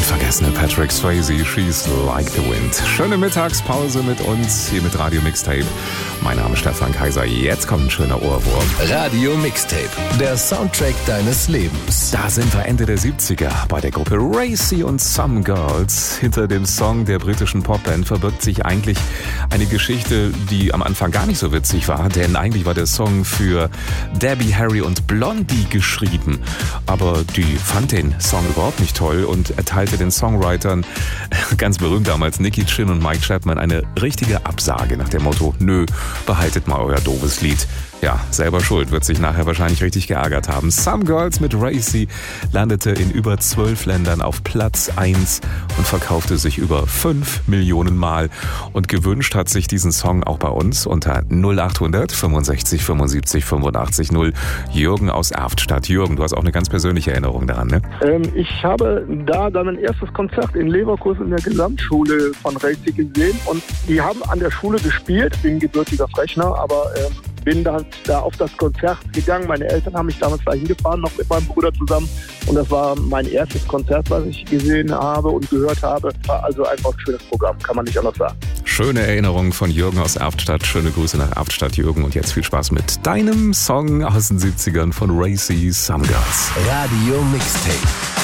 unvergessene Patrick Swayze, She's Like the Wind. Schöne Mittagspause mit uns hier mit Radio Mixtape. Mein Name ist Stefan Kaiser. Jetzt kommt ein schöner Ohrwurm. Radio Mixtape, der Soundtrack deines Lebens. Da sind wir Ende der 70er bei der Gruppe Racy und Some Girls. Hinter dem Song der britischen Popband verbirgt sich eigentlich eine Geschichte, die am Anfang gar nicht so witzig war, denn eigentlich war der Song für Debbie Harry und Blondie geschrieben. Aber die fand den Song überhaupt nicht toll und erteilte den Songwritern, ganz berühmt damals Nicky Chin und Mike Chapman, eine richtige Absage nach dem Motto: Nö, behaltet mal euer doofes Lied. Ja, selber schuld, wird sich nachher wahrscheinlich richtig geärgert haben. Some Girls mit Racy landete in über 12 Ländern auf Platz 1 und verkaufte sich über 5 Millionen Mal. Und gewünscht hat sich diesen Song auch bei uns unter 0800 65 75 85 0. Jürgen aus Erftstadt. Jürgen, du hast auch eine ganz persönliche Erinnerung daran, ne? Ich habe da dann mein erstes Konzert in Leverkusen in der Gesamtschule von Racy gesehen und die haben an der Schule gespielt. Ich bin gebürtiger Frechner, aber bin dann da auf das Konzert gegangen. Meine Eltern haben mich damals da hingefahren, noch mit meinem Bruder zusammen. Und das war mein erstes Konzert, was ich gesehen habe und gehört habe. War also einfach ein schönes Programm, kann man nicht anders sagen. Schöne Erinnerungen von Jürgen aus Erftstadt. Schöne Grüße nach Erftstadt, Jürgen. Und jetzt viel Spaß mit deinem Song aus den 70ern von Racy, Some Girls. Radio Mixtape.